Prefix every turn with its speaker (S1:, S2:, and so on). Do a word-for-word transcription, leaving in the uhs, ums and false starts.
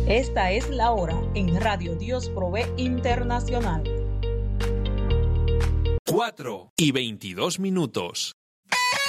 S1: Esta es la hora en Radio Dios Provee Internacional.
S2: cuatro y veintidós minutos.